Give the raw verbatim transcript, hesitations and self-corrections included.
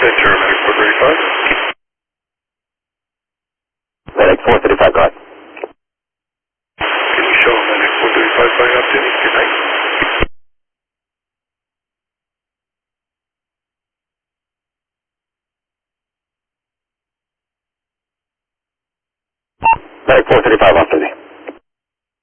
Ventura, Medic four thirty-five. Medic four thirty-five, go ahead. Can you show Medic four thirty-five flying up to me? Good night. Medic four thirty-five, off duty.